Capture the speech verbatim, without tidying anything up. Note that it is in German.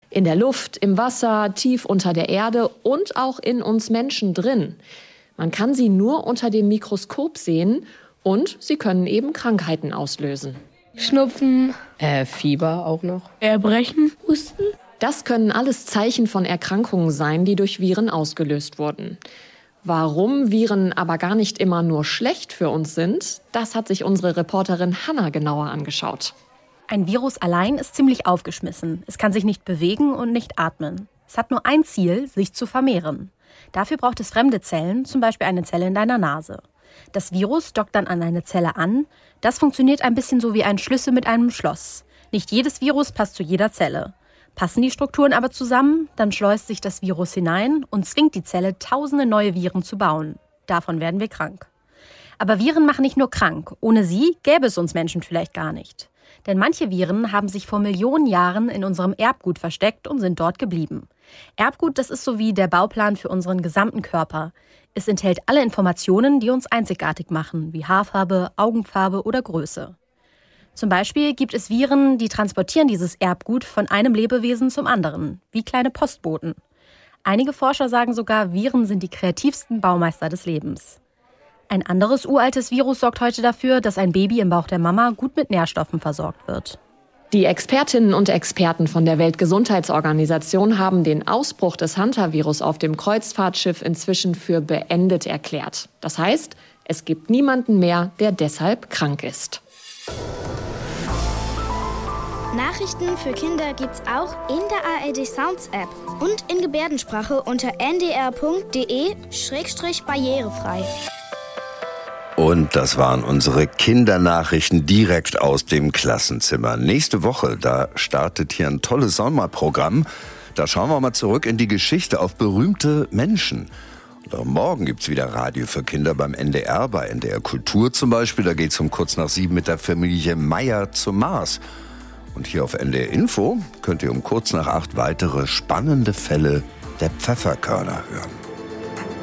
In der Luft, im Wasser, tief unter der Erde und auch in uns Menschen drin. Man kann sie nur unter dem Mikroskop sehen und sie können eben Krankheiten auslösen. Schnupfen, äh, Fieber auch noch, Erbrechen, Husten. Das können alles Zeichen von Erkrankungen sein, die durch Viren ausgelöst wurden. Warum Viren aber gar nicht immer nur schlecht für uns sind, das hat sich unsere Reporterin Hanna genauer angeschaut. Ein Virus allein ist ziemlich aufgeschmissen. Es kann sich nicht bewegen und nicht atmen. Es hat nur ein Ziel, sich zu vermehren. Dafür braucht es fremde Zellen, zum Beispiel eine Zelle in deiner Nase. Das Virus dockt dann an eine Zelle an. Das funktioniert ein bisschen so wie ein Schlüssel mit einem Schloss. Nicht jedes Virus passt zu jeder Zelle. Passen die Strukturen aber zusammen, dann schleust sich das Virus hinein und zwingt die Zelle, tausende neue Viren zu bauen. Davon werden wir krank. Aber Viren machen nicht nur krank. Ohne sie gäbe es uns Menschen vielleicht gar nicht. Denn manche Viren haben sich vor Millionen Jahren in unserem Erbgut versteckt und sind dort geblieben. Erbgut, das ist so wie der Bauplan für unseren gesamten Körper. Es enthält alle Informationen, die uns einzigartig machen, wie Haarfarbe, Augenfarbe oder Größe. Zum Beispiel gibt es Viren, die transportieren dieses Erbgut von einem Lebewesen zum anderen, wie kleine Postboten. Einige Forscher sagen sogar, Viren sind die kreativsten Baumeister des Lebens. Ein anderes uraltes Virus sorgt heute dafür, dass ein Baby im Bauch der Mama gut mit Nährstoffen versorgt wird. Die Expertinnen und Experten von der Weltgesundheitsorganisation haben den Ausbruch des Hantavirus auf dem Kreuzfahrtschiff inzwischen für beendet erklärt. Das heißt, es gibt niemanden mehr, der deshalb krank ist. Nachrichten für Kinder gibt's auch in der A R D Sounds App und in Gebärdensprache unter n d r punkt d e schrägstrich barrierefrei. Und das waren unsere Kindernachrichten direkt aus dem Klassenzimmer. Nächste Woche, da startet hier ein tolles Sommerprogramm. Da schauen wir mal zurück in die Geschichte auf berühmte Menschen. Und morgen gibt's wieder Radio für Kinder beim N D R, bei N D R Kultur zum Beispiel. Da geht's um kurz nach sieben mit der Familie Meier zum Mars. Und hier auf N D R Info könnt ihr um kurz nach acht weitere spannende Fälle der Pfefferkörner hören.